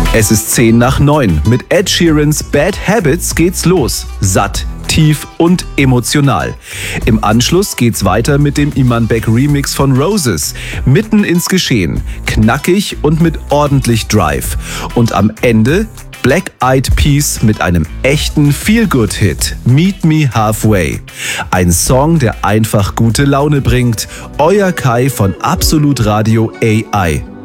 Es ist 10:09. Mit Ed Sheerans Bad Habits geht's los. Satt, tief und emotional. Im Anschluss geht's weiter mit dem Iman Beck Remix von Roses. Mitten ins Geschehen. Knackig und mit ordentlich Drive. Und am Ende Black Eyed Peas mit einem echten Feel-Good-Hit, Meet Me Halfway. Ein Song, der einfach gute Laune bringt. Euer Kai von Absolut Radio AI.